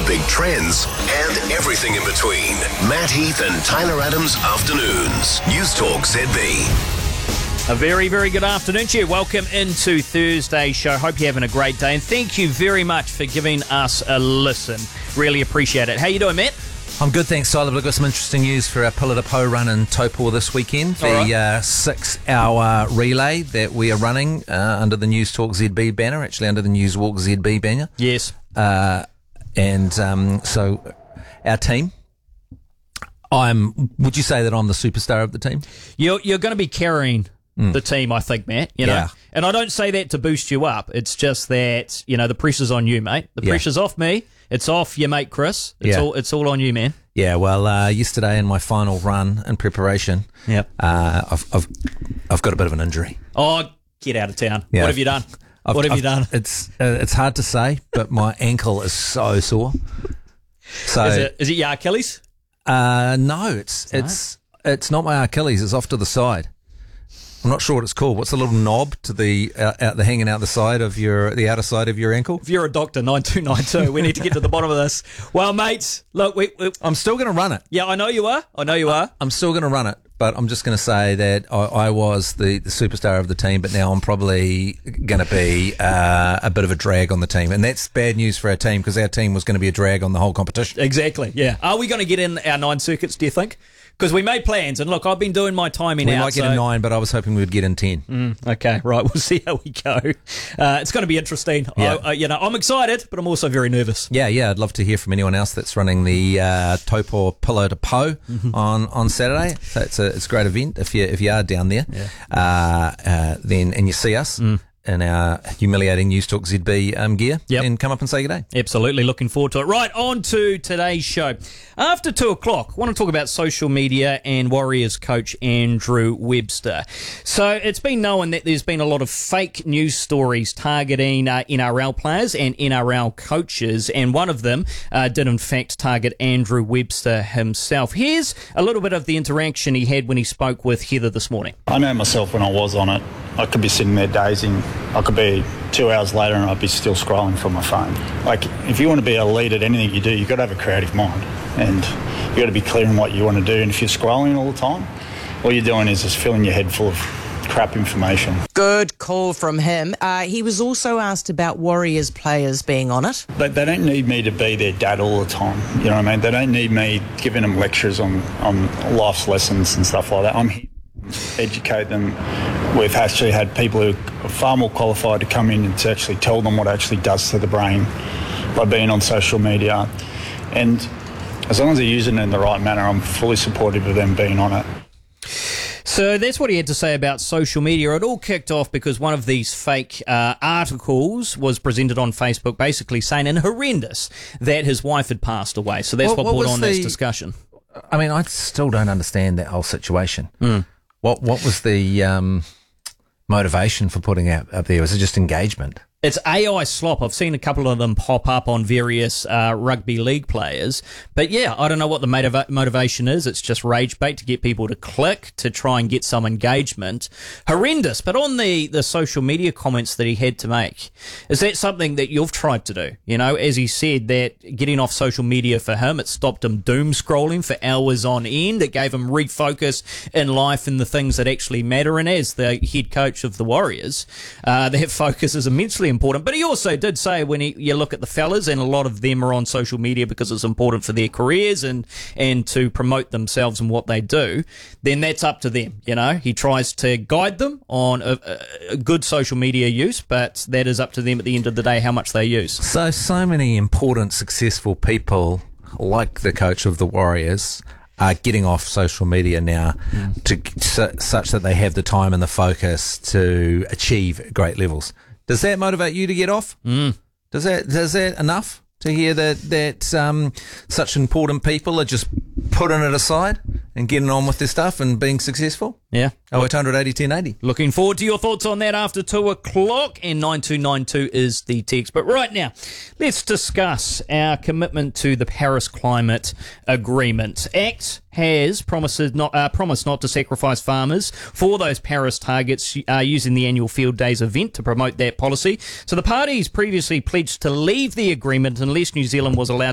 the big trends and everything in between. Matt Heath and Tyler Adams Afternoons. News Talk ZB. A very, very good afternoon to you. Welcome into Thursday's show. Hope you're having a great day. And thank you very much for giving us a listen. Really appreciate it. How you doing, Matt? I'm good, thanks, Tyler. We've got some interesting news for our Pillar to Po run in Taupo this weekend. The 6-hour relay that we are running under the News Talk ZB banner, actually under the News Walk ZB banner. Yes. So our team, would you say that I'm the superstar of the team? You're going to be carrying the team, I think, Matt. You know? Yeah. And I don't say that to boost you up. It's just that, the pressure's on you, mate. The pressure's off me. It's off your mate Chris. It's all on you, man. Yeah, well, yesterday in my final run in preparation, I've got a bit of an injury. Oh, get out of town. Yeah. What have you done? What have you done? It's hard to say, but my ankle is so sore. So is it your Achilles? No, it's not my Achilles. It's off to the side. I'm not sure what it's called. What's the little knob to the hanging out the side of the outer side of your ankle? If you're a doctor, 9292, we need to get to the bottom of this. Well, mates, look, I'm still going to run it. Yeah, I know you are. I'm still going to run it, but I'm just going to say that I was the superstar of the team, but now I'm probably going to be a bit of a drag on the team, and that's bad news for our team because our team was going to be a drag on the whole competition. Exactly. Yeah. Are we going to get in our 9 circuits? Do you think? Because we made plans, and look, I've been doing my timing out. We might get in 9, but I was hoping we would get in 10. Okay, right. We'll see how we go. It's going to be interesting. Yeah. I'm excited, but I'm also very nervous. Yeah. I'd love to hear from anyone else that's running the Taupo Pillar to Po on Saturday. So it's a great event if you are down there. Yeah. Then and you see us. In our humiliating News Talk ZB gear, and come up and say good day. Absolutely, looking forward to it. Right, on to today's show. After 2 o'clock, I want to talk about social media and Warriors coach Andrew Webster. So it's been known that there's been a lot of fake news stories targeting NRL players and NRL coaches, and one of them did in fact target Andrew Webster himself. Here's a little bit of the interaction he had when he spoke with Heather this morning. I know myself when I was on it, I could be sitting there dazing. I could be 2 hours later and I'd be still scrolling from my phone. Like, if you want to be a lead at anything you do, you've got to have a creative mind. And you've got to be clear on what you want to do. And if you're scrolling all the time, all you're doing is just filling your head full of crap information. Good call from him. He was also asked about Warriors players being on it. They don't need me to be their dad all the time. You know what I mean? They don't need me giving them lectures on life's lessons and stuff like that. I'm here to educate them. We've actually had people who are far more qualified to come in and to actually tell them what it actually does to the brain by being on social media. And as long as they're using it in the right manner, I'm fully supportive of them being on it. So that's what he had to say about social media. It all kicked off because one of these fake articles was presented on Facebook basically saying, and horrendous, that his wife had passed away. So that's what brought on this discussion. I mean, I still don't understand that whole situation. What was the motivation for putting out up there? Was it just engagement? It's AI slop. I've seen a couple of them pop up on various rugby league players. But yeah, I don't know what the motivation is. It's just rage bait to get people to click, to try and get some engagement. Horrendous. But on the social media comments that he had to make, is that something that you've tried to do? As he said, that getting off social media for him, it stopped him doom scrolling for hours on end. It gave him refocus in life and the things that actually matter. And as the head coach of the Warriors, that focus is immensely important. But he also did say when you look at the fellas, and a lot of them are on social media because it's important for their careers and to promote themselves and what they do, then that's up to them. He tries to guide them on a good social media use, but that is up to them at the end of the day how much they use. So many important, successful people like the coach of the Warriors are getting off social media now such that they have the time and the focus to achieve great levels. Does that motivate you to get off? Does that enough to hear that such important people are just putting it aside and getting on with their stuff and being successful? Yeah. 0800 80 1080. Looking forward to your thoughts on that after 2 o'clock, and 9292 is the text. But right now, let's discuss our commitment to the Paris Climate Agreement. ACT has promised not to sacrifice farmers for those Paris targets using the annual Field Days event to promote that policy. So the parties previously pledged to leave the agreement unless New Zealand was allowed